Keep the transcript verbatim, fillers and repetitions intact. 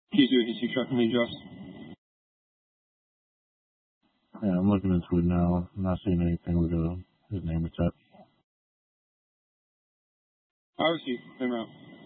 He's doing his checking me, Josh. Yeah, I'm looking into it now. I'm not seeing anything with uh, his name attached. I received him out.